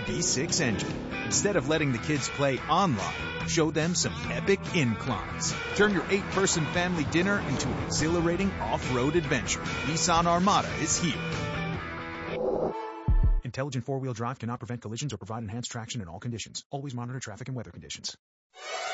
V6 engine. Instead of letting the kids play online, show them some epic inclines. Turn your 8-person family dinner into an exhilarating off-road adventure. Nissan Armada is here. Intelligent four-wheel drive cannot prevent collisions or provide enhanced traction in all conditions. Always monitor traffic and weather conditions.